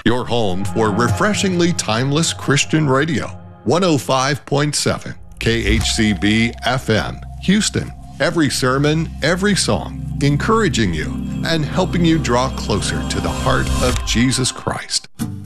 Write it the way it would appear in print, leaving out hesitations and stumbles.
Your home for refreshingly timeless Christian radio. 105.7 KHCB FM, Houston. Every sermon, every song, encouraging you and helping you draw closer to the heart of Jesus Christ.